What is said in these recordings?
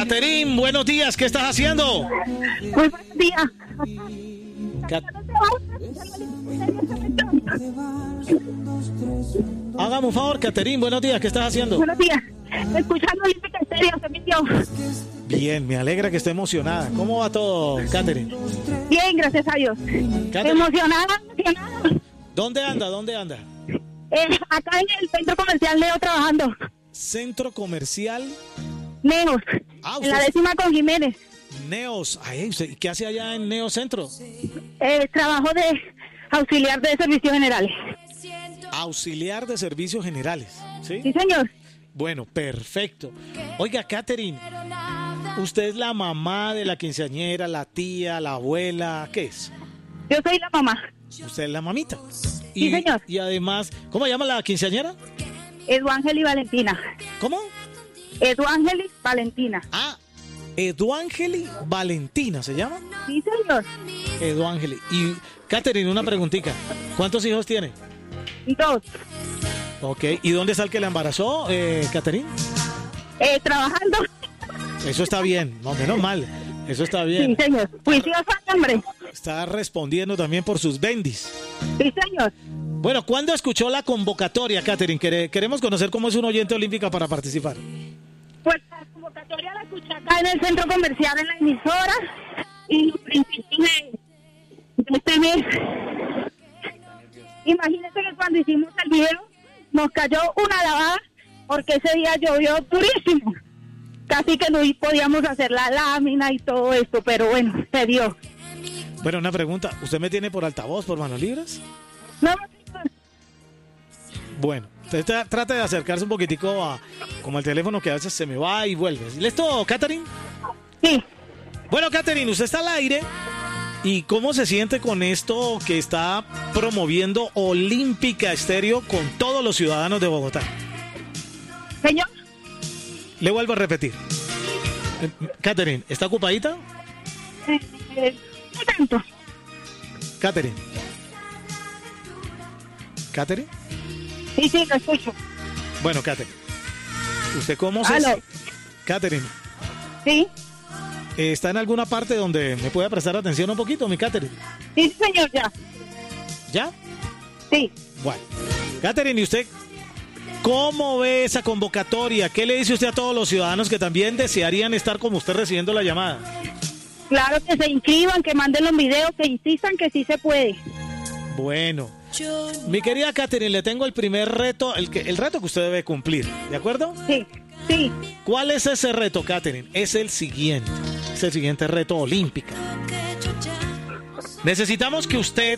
Catherine, buenos días, ¿qué estás haciendo? Muy buenos días. Hágame un favor, Catherine, buenos días, ¿qué estás haciendo? Buenos días. Escuchando Olímpica Estéreo, se emitió. Bien, me alegra que esté emocionada. ¿Cómo va todo, Catherine? Bien, gracias a Dios. Emocionada. ¿Dónde anda? Acá en el centro comercial Neo trabajando. ¿Centro comercial? Neos, en la 10ª con Jiménez. Neos, ¿qué hace allá en Neo Centro? Trabajo de auxiliar de servicios generales. Auxiliar de servicios generales, ¿sí? Sí, señor. Bueno, perfecto. Oiga, Catherine, ¿usted es la mamá de la quinceañera, la tía, la abuela? ¿Qué es? Yo soy la mamá. ¿Usted es la mamita? Sí, señor. Y además, ¿cómo se llama la quinceañera? Eduángel Valentina. ¿Cómo? Eduángel Valentina. Ah, Eduángel Valentina, ¿se llama? Sí, señor. Eduángel. Y, Catherine, una preguntita. ¿Cuántos hijos tiene? 2. Ok. ¿Y dónde está el que la embarazó, Catherine? Trabajando. Eso está bien. No, menos mal. Eso está bien. Sí, señor. Juiciosa, hombre. Está respondiendo también por sus bendis. Sí, señor. Bueno, ¿cuándo escuchó la convocatoria, Catherine? Queremos conocer cómo es un oyente olímpica para participar. Pues la convocatoria la escuché acá en el centro comercial, en la emisora, y los principios de este mes. Imagínense que cuando hicimos el video, nos cayó una lavada, porque ese día llovió durísimo. Casi que no podíamos hacer la lámina y todo esto, pero bueno, se dio. Bueno, una pregunta. ¿Usted me tiene por altavoz, por manos libres? No. Bueno, usted trate de acercarse un poquitico a como el teléfono que a veces se me va y vuelve. ¿Listo, Catherine? Sí. Bueno, Catherine, usted está al aire. ¿Y cómo se siente con esto que está promoviendo Olímpica Estéreo con todos los ciudadanos de Bogotá? Señor. Le vuelvo a repetir. Catherine, ¿está ocupadita? No tanto. Catherine. ¿Catherine? Sí, lo escucho. Bueno, Catherine. ¿Usted cómo se... ¿Aló? Catherine. Sí. ¿Está en alguna parte donde me pueda prestar atención un poquito, mi Catherine? Sí, señor, ya. ¿Ya? Sí. Bueno. Catherine, ¿y usted cómo ve esa convocatoria? ¿Qué le dice usted a todos los ciudadanos que también desearían estar como usted recibiendo la llamada? Claro, que se inscriban, que manden los videos, que insistan que sí se puede. Bueno. Mi querida Catherine, le tengo el primer reto, el reto que usted debe cumplir, ¿de acuerdo? Sí, sí. ¿Cuál es ese reto, Catherine? Es el siguiente reto olímpico. Necesitamos que usted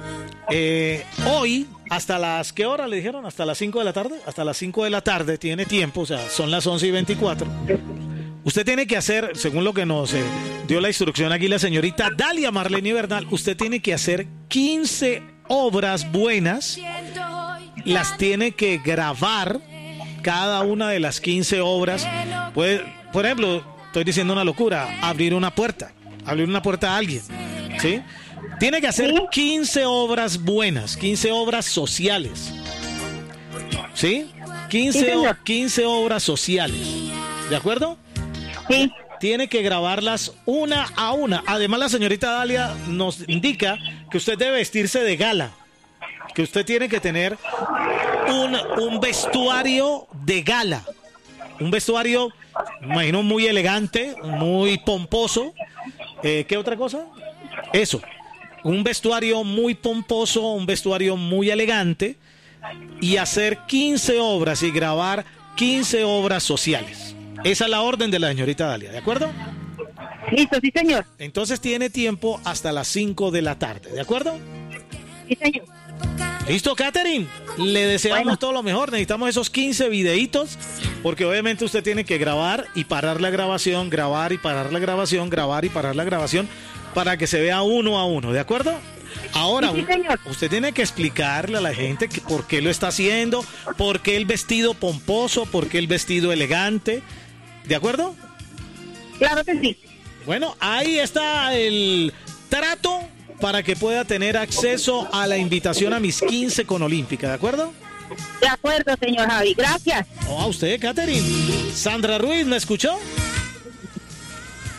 hoy, hasta las, ¿qué hora le dijeron? ¿Hasta las 5 de la tarde? Hasta las 5 de la tarde tiene tiempo, o sea, son las 11:24. Usted tiene que hacer, según lo que nos dio la instrucción aquí la señorita Dalia Marlene Bernal, usted tiene que hacer 15 obras buenas, las tiene que grabar, cada una de las 15 obras. Puede, por ejemplo, estoy diciendo una locura, abrir una puerta a alguien, ¿sí? Tiene que hacer 15 obras buenas, 15 obras sociales, ¿sí? 15 obras sociales, ¿de acuerdo? Sí. Tiene que grabarlas una a una. Además, la señorita Dalia nos indica que usted debe vestirse de gala, que usted tiene que tener un vestuario de gala, un vestuario, me imagino, muy elegante, muy pomposo. ¿Qué otra cosa? Eso, un vestuario muy pomposo, un vestuario muy elegante, y hacer 15 obras y grabar 15 obras sociales. Esa es la orden de la señorita Dalia, ¿de acuerdo? Listo, sí, señor. Entonces tiene tiempo hasta las 5 de la tarde, ¿de acuerdo? Sí, señor. Listo, Catherine. Le deseamos todo lo mejor. Necesitamos esos 15 videitos, porque obviamente usted tiene que grabar y parar la grabación, grabar y parar la grabación, grabar y parar la grabación, para que se vea uno a uno, ¿de acuerdo? Ahora, sí, señor. Usted tiene que explicarle a la gente que por qué lo está haciendo, por qué el vestido pomposo, por qué el vestido elegante, ¿de acuerdo? Claro que sí. Bueno, ahí está el trato para que pueda tener acceso a la invitación a mis 15 con Olímpica, ¿de acuerdo? De acuerdo, señor Javi. Gracias. A usted, Catherine. Sandra Ruiz, ¿me escuchó?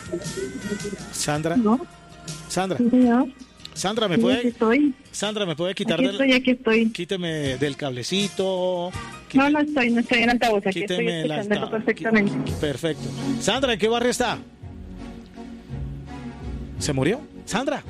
Sandra. ¿No? Sandra. Sí, señor. Sandra, ¿me Sí, puede? aquí estoy. Sandra, ¿me puede quitar Aquí estoy. Quíteme del cablecito. No estoy en altavoz. Aquí estoy Quíteme el escuchándolo altavoz. perfectamente. Perfecto. Sandra, ¿en qué barrio está? ¿Se murió? Sandra.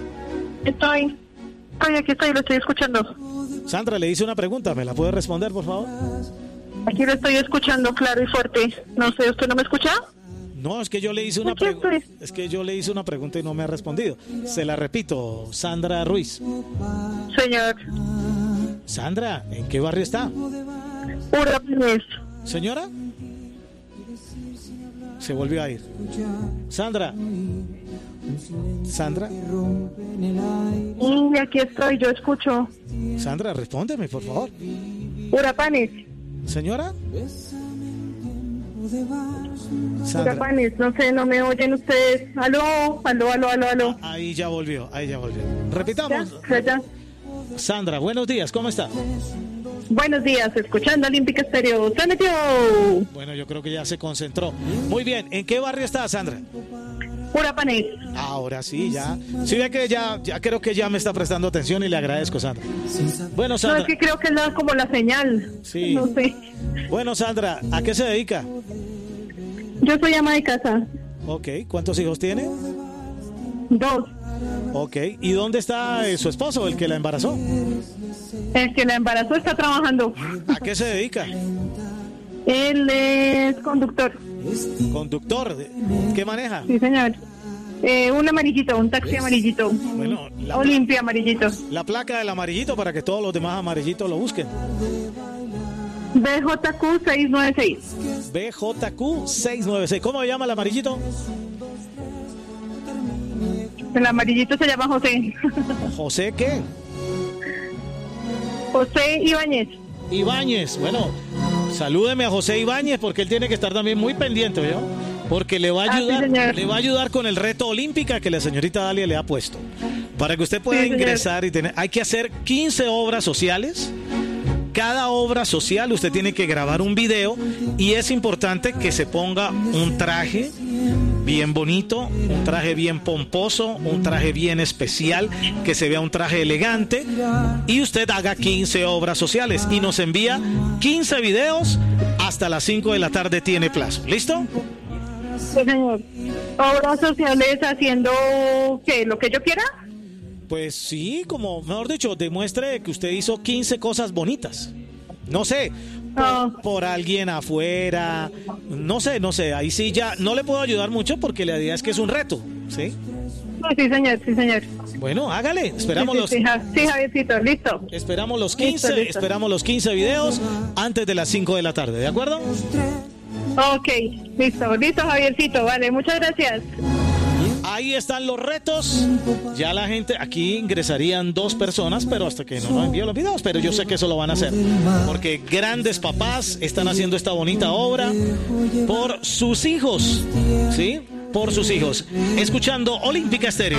Aquí estoy, lo estoy escuchando. Sandra, le hice una pregunta. ¿Me la puede responder, por favor? Aquí lo estoy escuchando claro y fuerte. No sé, ¿usted no me escucha? No, es que yo le hice una pregunta. Es que yo le hice una pregunta y no me ha respondido. Se la repito, Sandra Ruiz. Señor. Sandra, ¿en qué barrio está? Urapanes. ¿Señora? Se volvió a ir. Sandra. Sandra. Y aquí estoy, yo escucho. Sandra, respóndeme, por favor. Urapanes. ¿Señora? Sandra. Urapanes, no sé, no me oyen ustedes. Aló. Ahí ya volvió. Repitamos. Ya. Sandra, buenos días, ¿cómo está? Buenos días, escuchando Olímpica Estéreo. ¡Se metió! Bueno, yo creo que ya se concentró. Muy bien, ¿en qué barrio está, Sandra? Urapanes. Ahora sí, ya. Sí, ve que ya creo que ya me está prestando atención y le agradezco, Sandra. Bueno, Sandra. No, es que creo que es como la señal. Sí. No sé. Bueno, Sandra, ¿a qué se dedica? Yo soy ama de casa. Ok, ¿cuántos hijos tiene? 2. Ok, ¿y dónde está su esposo, el que la embarazó? El que la embarazó está trabajando. ¿A qué se dedica? Él es conductor. ¿Conductor? ¿Qué maneja? Sí, señor. Un amarillito, un taxi amarillito. Bueno, Olimpia amarillito. La placa del amarillito para que todos los demás amarillitos lo busquen. BJQ 696. BJQ 696. ¿Cómo se llama el amarillito? El amarillito se llama José. ¿José qué? José Ibáñez. Ibáñez. Bueno, salúdeme a José Ibáñez porque él tiene que estar también muy pendiente, ¿yo? Porque le va a ayudar, sí, le va a ayudar con el reto olímpica que la señorita Dalia le ha puesto. Para que usted pueda ingresar y tener, hay que hacer 15 obras sociales. Cada obra social usted tiene que grabar un video y es importante que se ponga un traje bien bonito, un traje bien pomposo, un traje bien especial, que se vea un traje elegante y usted haga 15 obras sociales y nos envía 15 videos hasta las 5 de la tarde tiene plazo. ¿Listo? Sí, señor. Obras sociales haciendo, ¿qué? ¿Lo que yo quiera? Pues sí, como mejor dicho, demuestre que usted hizo 15 cosas bonitas. No sé, por alguien afuera, no sé, ahí sí ya no le puedo ayudar mucho porque la idea es que es un reto, ¿sí? Sí, señor, sí, señor. Bueno, hágale, esperamos sí, Javiercito, listo. Esperamos los 15, listo. esperamos los 15 videos antes de las 5 de la tarde, ¿de acuerdo? Ok, listo, Javiercito, vale, muchas gracias. Ahí están los retos. Ya la gente, aquí ingresarían 2 personas, pero hasta que no nos envíen los videos, pero yo sé que eso lo van a hacer. Porque grandes papás están haciendo esta bonita obra por sus hijos, ¿sí? Por sus hijos. Escuchando Olímpica Estéreo.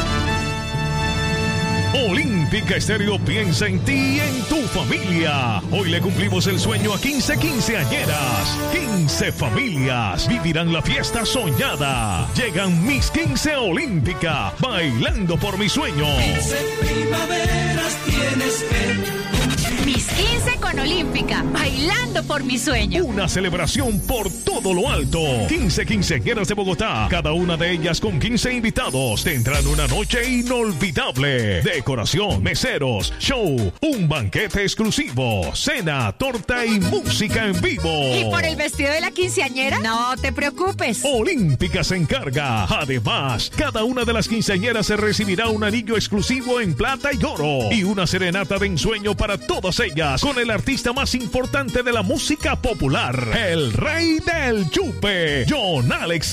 Olímpica Estéreo piensa en ti y en tu familia. Hoy le cumplimos el sueño a 15 quinceañeras. 15 familias vivirán la fiesta soñada. Llegan mis 15 Olímpica, bailando por mi sueño. 15 primaveras tienes que... Mis 15 con Olímpica, bailando por mi sueño. Una celebración por todo lo alto. 15 quinceañeras de Bogotá, cada una de ellas con 15 invitados. Tendrán una noche inolvidable. Decoración, meseros, show, un banquete exclusivo, cena, torta y música en vivo. ¿Y por el vestido de la quinceañera? No te preocupes. Olímpica se encarga. Además, cada una de las quinceañeras se recibirá un anillo exclusivo en plata y oro y una serenata de ensueño para todas ellas con el artista más importante de la música popular, el rey del chupe, John Alex